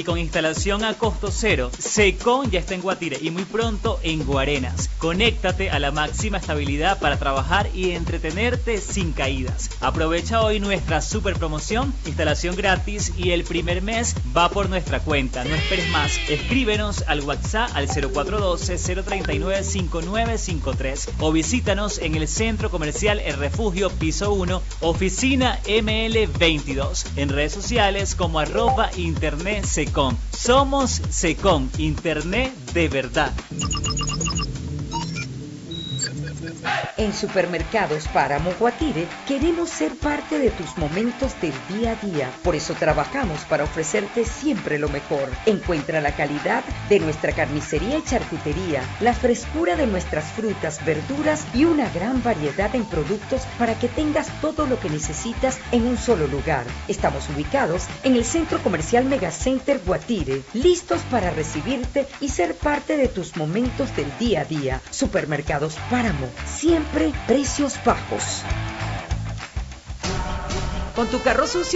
Y con instalación a costo cero, Secon ya está en Guatire y muy pronto en Guarenas. Conéctate a la máxima estabilidad para trabajar y entretenerte sin caídas. Aprovecha hoy nuestra super promoción, instalación gratis y el primer mes va por nuestra cuenta. No esperes más. Escríbenos al WhatsApp al 0412-039-5953 o visítanos en el Centro Comercial El Refugio, piso 1, oficina ML22. En redes sociales como @internet Secon. Somos Secon, Internet de verdad. En Supermercados Páramo Guatire queremos ser parte de tus momentos del día a día. Por eso trabajamos para ofrecerte siempre lo mejor. Encuentra la calidad de nuestra carnicería y charcutería, la frescura de nuestras frutas, verduras y una gran variedad en productos para que tengas todo lo que necesitas en un solo lugar. Estamos ubicados en el Centro Comercial Megacenter Guatire, listos para recibirte y ser parte de tus momentos del día a día. Supermercados Páramo, siempre precios bajos. Con tu carro sucio